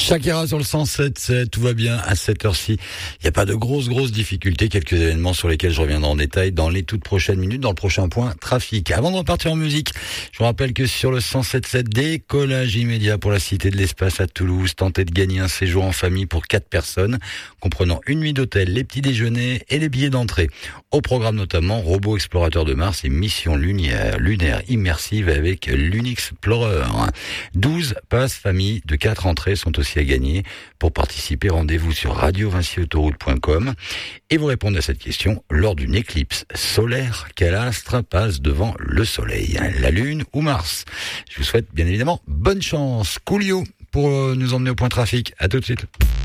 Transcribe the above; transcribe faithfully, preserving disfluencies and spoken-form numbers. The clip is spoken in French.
Shakira sur le cent sept sept, tout va bien à cette heure-ci. Il n'y a pas de grosses, grosses difficultés. Quelques événements sur lesquels je reviendrai en détail dans les toutes prochaines minutes, dans le prochain point trafic. Avant de repartir en musique, je vous rappelle que sur le cent sept sept, décollage immédiat pour la Cité de l'Espace à Toulouse. Tentez de gagner un séjour en famille pour quatre personnes, comprenant une nuit d'hôtel, les petits déjeuners et les billets d'entrée. Au programme notamment Robot Explorateur de Mars et Mission lunaire, lunaire immersive avec l'Unixplorer. douze passes famille de quatre entrées sont aussi à gagner. Pour participer, rendez-vous sur radio vinci autoroute point com et vous répondez à cette question lors d'une éclipse solaire. Quel astre passe devant le soleil? La Lune ou Mars? Je vous souhaite bien évidemment bonne chance. Coolio pour nous emmener au point trafic. À tout de suite.